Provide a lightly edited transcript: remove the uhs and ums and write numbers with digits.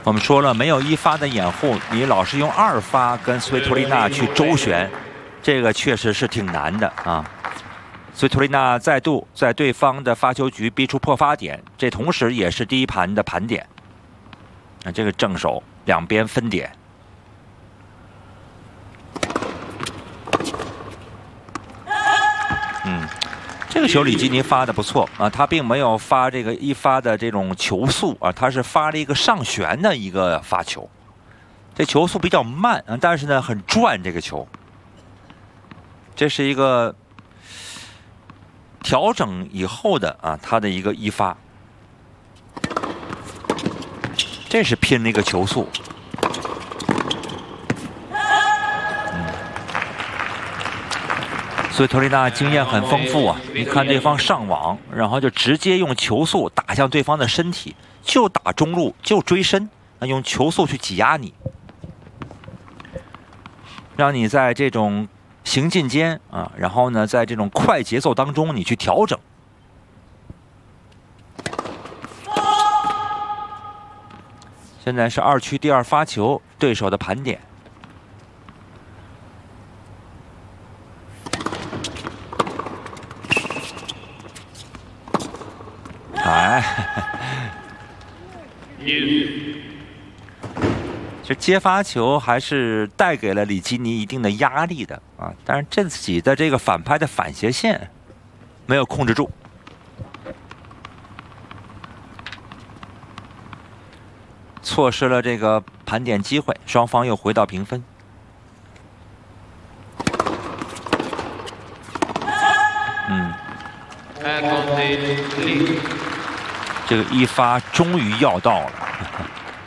我们说了，没有一发的掩护，你老是用2发跟斯维托利娜去周旋，这个确实是挺难的啊。斯维托利娜再度在对方的发球局逼出破发点，这同时也是第一盘的盘点。这个正手两边分点。这个球里基尼发的不错啊，他并没有发这个一发的这种球速啊，他是发了一个上旋的一个发球，这球速比较慢啊，但是呢很转这个球。这是一个调整以后的啊，他的一个一发，这是拼了一个球速。斯维托利娜经验很丰富啊！你看对方上网，然后就直接用球速打向对方的身体，就打中路，就追身，用球速去挤压你，让你在这种行进间啊，然后呢，在这种快节奏当中，你去调整。现在是2区第2发球，对手的盘点。其实接发球还是带给了里基尼一定的压力的啊，但是自己的这个反拍的反斜线没有控制住，错失了这个盘点机会，双方又回到平分。这个一发终于要到了。